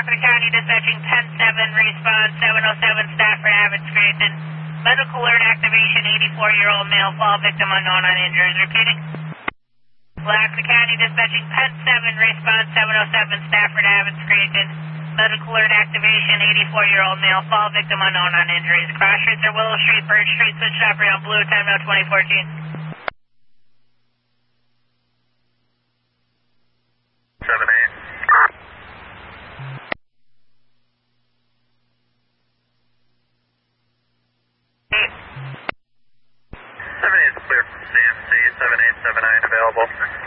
Rockland County dispatching 10-7, response 707 Stafford Abbott Scranton. Medical alert activation, 84-year-old male, fall victim unknown on injuries. Repeating. Rockland County dispatching 10-7, response 707 Stafford Abbott Scranton. Medical alert activation, 84-year-old male, fall victim unknown on injuries. Cross streets are Willow Street, Birch Street, switch operator on blue, time now 2014. 78 is clear from CMC, 7879 available.